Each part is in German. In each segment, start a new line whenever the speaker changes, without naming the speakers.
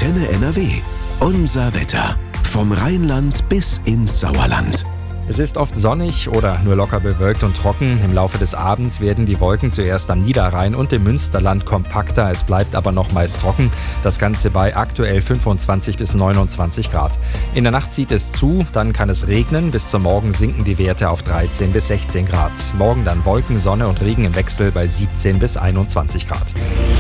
Antenne NRW. Unser Wetter. Vom Rheinland bis ins Sauerland.
Es ist oft sonnig oder nur locker bewölkt und trocken. Im Laufe des Abends werden die Wolken zuerst am Niederrhein und im Münsterland kompakter. Es bleibt aber noch meist trocken. Das Ganze bei aktuell 25 bis 29 Grad. In der Nacht zieht es zu, dann kann es regnen. Bis zum Morgen sinken die Werte auf 13 bis 16 Grad. Morgen dann Wolken, Sonne und Regen im Wechsel bei 17 bis 21 Grad.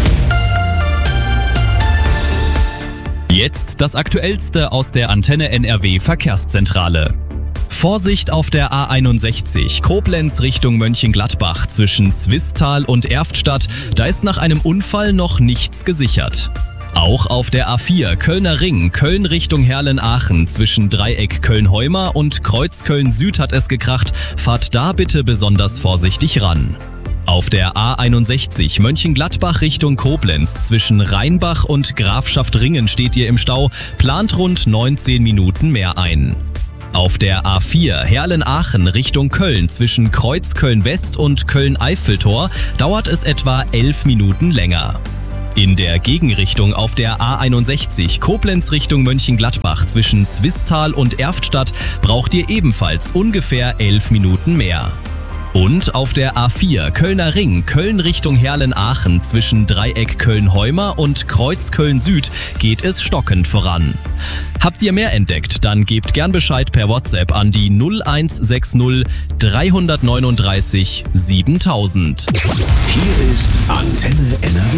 Jetzt das Aktuellste aus der Antenne NRW Verkehrszentrale. Vorsicht auf der A61, Koblenz Richtung Mönchengladbach zwischen Swisttal und Erftstadt. Da ist nach einem Unfall noch nichts gesichert. Auch auf der A4 Kölner Ring, Köln Richtung Herlen-Aachen zwischen Dreieck Köln-Heuma und Kreuz Köln-Süd hat es gekracht. Fahrt da bitte besonders vorsichtig ran. Auf der A61 Mönchengladbach Richtung Koblenz zwischen Rheinbach und Grafschaft Ringen steht ihr im Stau, plant rund 19 Minuten mehr ein. Auf der A4 Herlen-Aachen Richtung Köln zwischen Kreuz Köln-West und Köln-Eiffeltor dauert es etwa 11 Minuten länger. In der Gegenrichtung auf der A61 Koblenz Richtung Mönchengladbach zwischen Swisttal und Erftstadt braucht ihr ebenfalls ungefähr 11 Minuten mehr. Und auf der A4 Kölner Ring, Köln Richtung Herlen-Aachen zwischen Dreieck Köln-Heuma und Kreuz Köln-Süd geht es stockend voran. Habt ihr mehr entdeckt, dann gebt gern Bescheid per WhatsApp an die 0160 339 7000.
Hier ist Antenne NRW.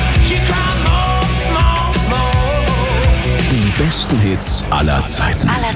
Die besten Hits aller Zeiten.